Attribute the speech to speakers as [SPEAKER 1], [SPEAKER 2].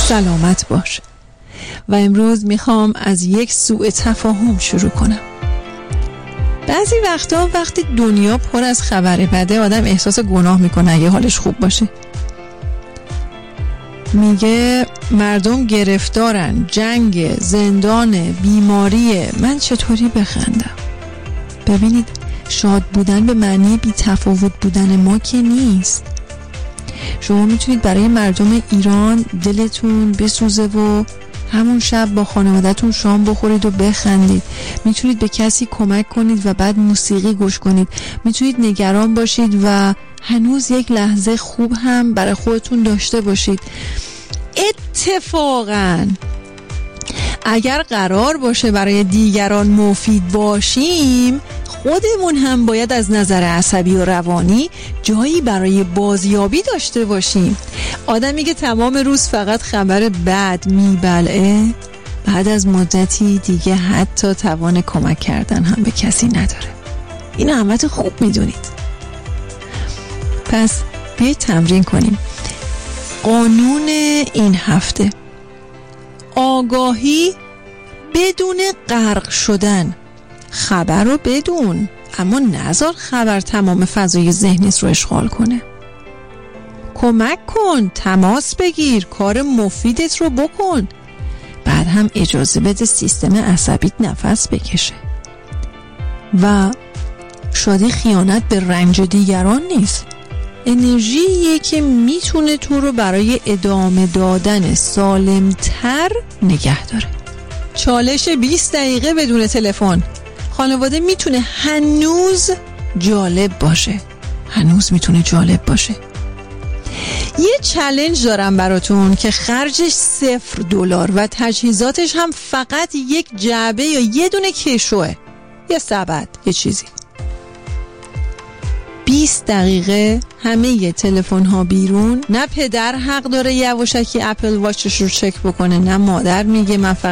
[SPEAKER 1] سلامت باش. و امروز میخوام از یک سوء تفاهم شروع کنم. بعضی وقتا وقتی دنیا پر از خبر بده آدم احساس گناه میکنه اگه حالش خوب باشه. میگه مردم گرفتارن، جنگ، زندان، بیماریه، من چطوری بخندم؟ ببینید، شاد بودن به معنی بی تفاوت بودن ما که نیست. شما میتونید برای مردم ایران دلتون بسوزه و همون شب با خانواده‌تون شام بخورید و بخندید. میتونید به کسی کمک کنید و بعد موسیقی گوش کنید. میتونید نگران باشید و هنوز یک لحظه خوب هم برای خودتون داشته باشید. اتفاقاً اگر قرار باشه برای دیگران مفید باشیم، خودمون هم باید از نظر عصبی و روانی جایی برای بازیابی داشته باشیم. آدمی که تمام روز فقط خبر بد میبلعه بعد از مدتی دیگه حتی توان کمک کردن هم به کسی نداره. اینو همتون خوب میدونید. پس بیایید تمرین کنیم. قانون این هفته: آگاهی بدون غرق شدن. خبر رو بدون، اما نذار خبر تمام فضای ذهنت رو اشغال کنه. کمک کن، تماس بگیر، کار مفیدت رو بکن. بعد هم اجازه بده سیستم عصبیت نفس بکشه. و شادی خیانت به رنج دیگران نیست. انرژیه که میتونه تو رو برای ادامه دادن سالمتر نگه داره. چالش 20 دقیقه بدون تلفن. خانواده میتونه هنوز جالب باشه. یه چالش دارم براتون که خرجش $0 و تجهیزاتش هم فقط یک جعبه یا یه دونه کشوه، یه سبد، یه چیزی. 20 دقیقه همه یه تلفن ها بیرون. نه پدر حق داره یواشکی اپل واچش رو چک بکنه، نه مادر میگه من